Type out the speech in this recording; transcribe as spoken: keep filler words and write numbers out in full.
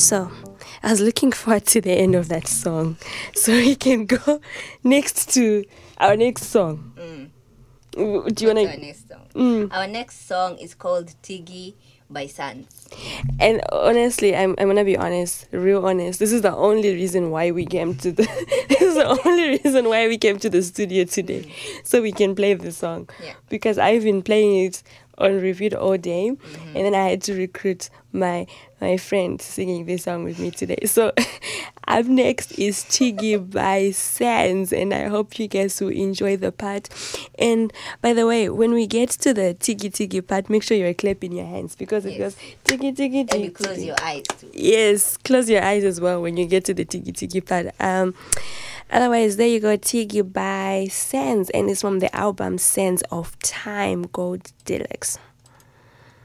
So I was looking forward to the end of that song, so we can go next to our next song. Mm. W- Do you What's want our to? next song? Mm. Our next song is called Tiggy by Sans. And honestly, I'm I'm gonna be honest, real honest. This is the only reason why we came to the. This is the only reason why we came to the studio today, so we can play the song. Yeah. Because I've been playing it on repeat all day, Mm-hmm. and then I had to recruit my my friend singing this song with me today. So up next is Tiggy by Sans, and I hope you guys will enjoy the part. And by the way, when we get to the Tiggy Tiggy part, make sure you're clapping your hands because it Yes. goes Tiggy Tiggy And Tiggy. you close tiggy. your eyes too. Yes, close your eyes as well when you get to the Tiggy Tiggy part. Um, otherwise, there you go, Tiggy by Sans, and it's from the album Sense of Time Gold Deluxe.